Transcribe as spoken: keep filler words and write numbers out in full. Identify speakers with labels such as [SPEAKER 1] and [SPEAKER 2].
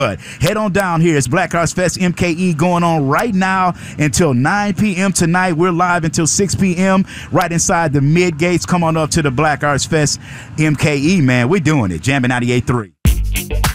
[SPEAKER 1] But head on down here. It's Black Arts Fest M K E going on right now until nine p m tonight. We're live until six p m right inside the mid gates. Come on up to the Black Arts Fest M K E, man. We're doing it. Jamming ninety-eight point three.